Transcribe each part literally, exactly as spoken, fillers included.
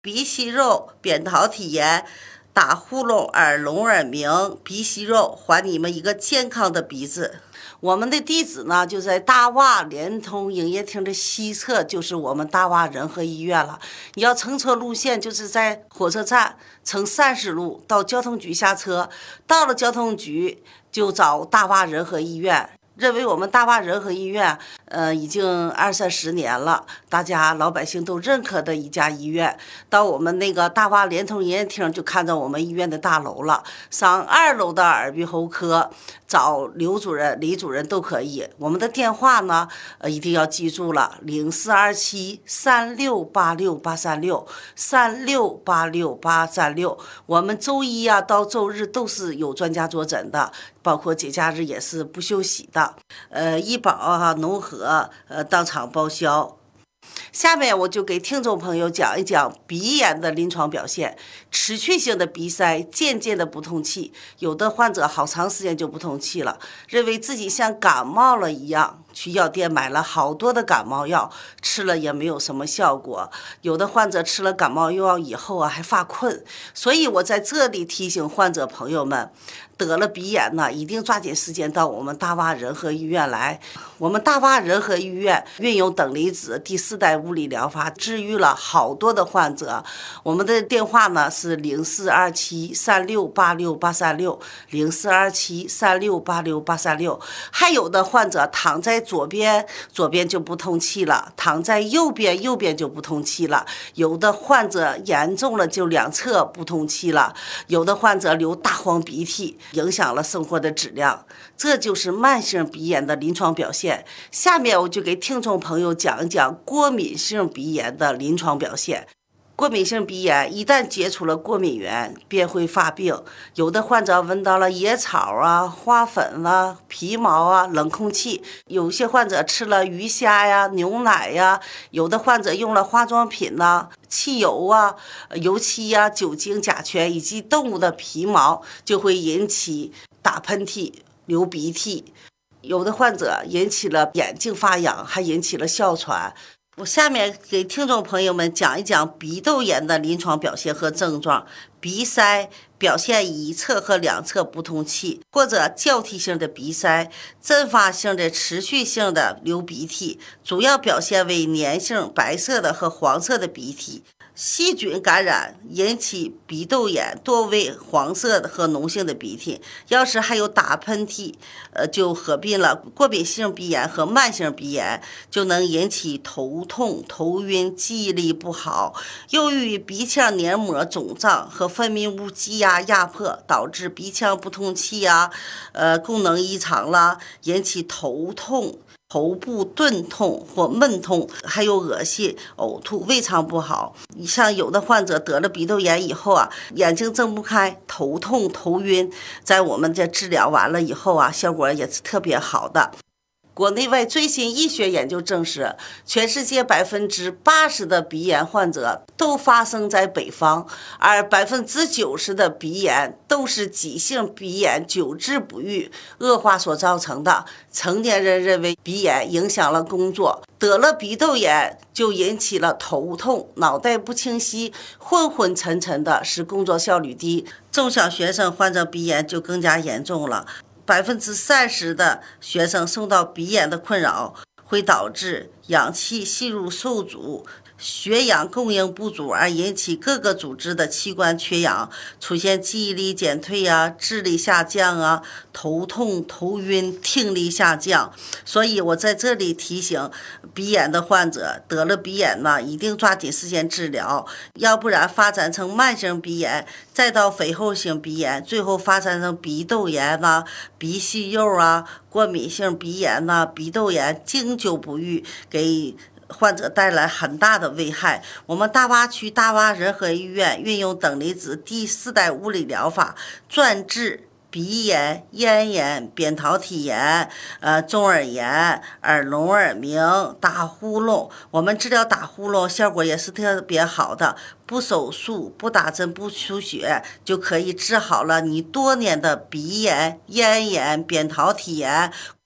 鼻息肉、扁桃体炎、打呼噜、耳聋耳鸣、鼻息肉，还你们一个健康的鼻子。我们的地址呢，就在大洼联通营业厅的西侧，就是我们大洼仁和医院了。你要乘车路线，就是在火车站乘三十路到交通局下车，到了交通局就找大洼仁和医院。认为我们大洼仁和医院，呃，已经二三十年了，大家老百姓都认可的一家医院。到我们那个大洼联通营业厅，就看到我们医院的大楼了。上二楼的耳鼻喉科，找刘主任、李主任都可以。我们的电话呢，呃，一定要记住了，零四二七三六八六八三六三六八六八三六。我们周一啊到周日都是有专家坐诊的，包括节假日也是不休息的。呃，医保啊、农合呃当场报销。下面我就给听众朋友讲一讲鼻炎的临床表现。持续性的鼻塞，渐渐的不通气，有的患者好长时间就不通气了，认为自己像感冒了一样，去药店买了好多的感冒药，吃了也没有什么效果。有的患者吃了感冒药以后啊，还发困。所以我在这里提醒患者朋友们，得了鼻炎呢，一定抓紧时间到我们大洼仁和医院来。我们大洼仁和医院运用等离子第四代物理疗法，治愈了好多的患者。我们的电话呢是零四二七三六八六八三六零四二七三六八六八三六。还有的患者躺在左边，左边就不通气了；躺在右边，右边就不通气了。有的患者严重了，就两侧不通气了；有的患者流大黄鼻涕，影响了生活的质量。这就是慢性鼻炎的临床表现。下面我就给听众朋友讲一讲过敏性鼻炎的临床表现。过敏性鼻炎一旦接触了过敏源，便会发病。有的患者闻到了野草啊、花粉啊、皮毛啊、冷空气；有些患者吃了鱼虾呀、牛奶呀；有的患者用了化妆品呐、啊、汽油啊、油漆呀、酒精、甲醛以及动物的皮毛，就会引起打喷嚏、流鼻涕。有的患者引起了眼睛发痒，还引起了哮喘。我下面给听众朋友们讲一讲鼻窦炎的临床表现和症状。鼻塞表现一侧和两侧不通气，或者交替性的鼻塞，阵发性的持续性的流鼻涕，主要表现为粘性白色的和黄色的鼻涕。细菌感染引起鼻窦炎，多为黄色的和脓性的鼻涕。要是还有打喷嚏，呃，就合并了过敏性鼻炎和慢性鼻炎，就能引起头痛、头晕、记忆力不好。由于鼻腔黏膜肿胀和分泌物积压压迫，导致鼻腔不通气啊，呃，功能异常啦，引起头痛。头部钝痛或闷痛，还有恶心、呕吐、胃肠不好。像有的患者得了鼻窦炎以后啊，眼睛睁不开，头痛、头晕，在我们这治疗完了以后啊，效果也是特别好的。国内外最新医学研究证实，全世界百分之八十的鼻炎患者都发生在北方，而百分之九十的鼻炎都是急性鼻炎久治不愈恶化所造成的。成年人认为鼻炎影响了工作，得了鼻窦炎就引起了头痛、脑袋不清晰、昏昏沉沉的，使工作效率低。中小学生患者鼻炎就更加严重了。百分之三十的学生受到鼻炎的困扰，会导致氧气吸入受阻，血氧供应不足，而引起各个组织的器官缺氧，出现记忆力减退啊、智力下降啊、头痛、头晕、听力下降。所以我在这里提醒鼻炎的患者，得了鼻炎呢，一定抓紧时间治疗，要不然发展成慢性鼻炎，再到肥厚性鼻炎，最后发展成鼻窦炎呐、鼻息肉啊、过敏性鼻炎呐、鼻窦炎，经久不愈，给患者带来很大的危害。我们大洼区大洼仁和医院运用等离子第四代物理疗法，专治鼻炎、咽炎、扁桃体炎、呃中耳炎、耳聋耳鸣、打呼噜。我们治疗打呼噜效果也是特别好的，不手术、不打针、不输血，就可以治好了你多年的鼻炎、咽炎、扁桃体炎。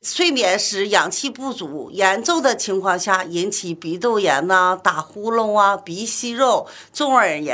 睡眠时氧气不足，严重的情况下引起鼻窦炎呐、打呼噜啊、鼻息肉、中耳炎。